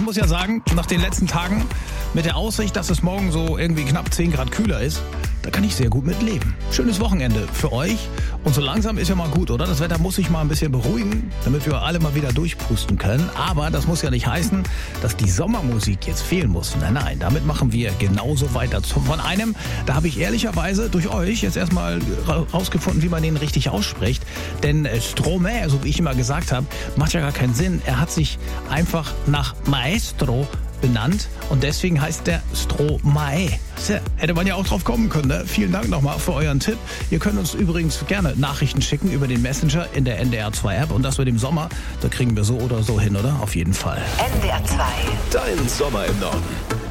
muss ja sagen, nach den letzten Tagen mit der Aussicht, dass es morgen so irgendwie knapp 10 Grad kühler ist, da kann ich sehr gut mit leben. Schönes Wochenende für euch. Und so langsam ist ja mal gut, oder? Das Wetter muss sich mal ein bisschen beruhigen, damit wir alle mal wieder durchpusten können. Aber das muss ja nicht heißen, dass die Sommermusik jetzt fehlen muss. Nein, nein, damit machen wir genauso weiter. Von einem, da habe ich ehrlicherweise durch euch jetzt erstmal rausgefunden, wie man den richtig ausspricht. Denn Stromae, so wie ich immer gesagt habe, macht ja gar keinen Sinn. Er hat sich einfach nach Maestro benannt und deswegen heißt der Stromae. Hätte man ja auch drauf kommen können, ne? Vielen Dank nochmal für euren Tipp. Ihr könnt uns übrigens gerne Nachrichten schicken über den Messenger in der NDR 2 App und das mit dem Sommer, da kriegen wir so oder so hin, oder? Auf jeden Fall. NDR 2. Dein Sommer im Norden.